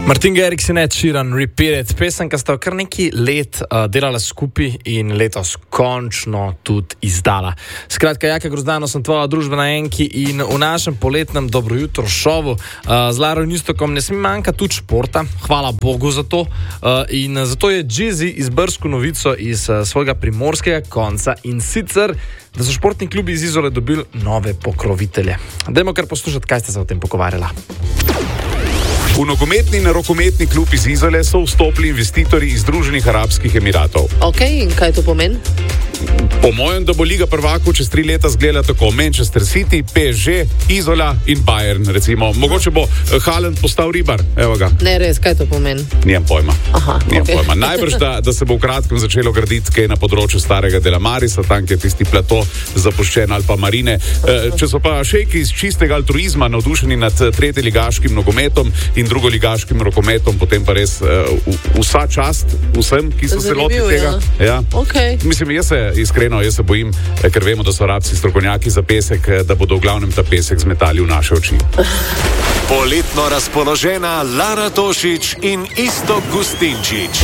Martin Garrix in Ed Sheeran, Repeat It. Pesemka sta kar nekaj let delala skupaj in letos končno tudi izdala. Skratka, Jaka Grozdano sem tvoja družba na Enki in v našem poletnem Dobro jutro šovu z Laro in Istokom ne sme manjkati tudi športa. Hvala Bogu za to. In zato je Džizi izbrskal novico iz svojega primorskega konca in sicer, da so športni klubi iz Izole dobili nove pokrovitelje. Dajmo kar poslušati, kaj ste se o tem pogovarjala. V nogometni in rokometni klub iz Izole so vstopili investitorji iz Združenih arabskih emiratov. Ok, in kaj to pomeni? Po mojem, da bo Liga prvakov čez 3 leta izgledala tako: Manchester City, PSG, Izola in Bayern, recimo. Mogoče bo Haaland postal Ribar, evo ga. Ne, res, kaj to pomeni? Nijem pojma. Aha, Nijem okay. pojma. Najbrž, da se bo v kratkem začelo graditi kaj na področju starega dela Marisa, tam je tisti plato zapuščen ali pa Marine. Če so pa šejki iz čistega altruizma navdušeni nad tretjeligaškim nogometom in drugoligaškim rokometom, potem pa res vsa čast vsem, ki so se lotili tega. Ja. Okay. Mislim, jaz se bojim, ker vemo, da so Arabci strokovnjaki za pesek, da bodo v glavnem ta pesek zmetali v naše oči. Poletno razpoložena Lara Tošić in Iztok Gustinčič.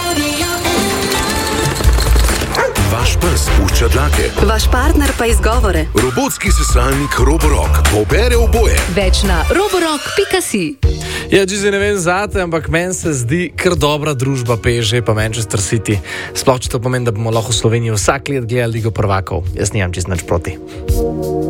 Vaš pes pušča dlake. Vaš partner pa izgovore. Robotski sesalnik Roborock pobere oboje. Več na roborock.si. Ja, Džizi, ne vem zate, ampak meni se zdi kar dobra družba PSG pa Manchester City. Sploh če to pomeni, da bomo lahko v Sloveniji vsak let gledali Ligo prvakov. Jaz nimam čisto nič proti.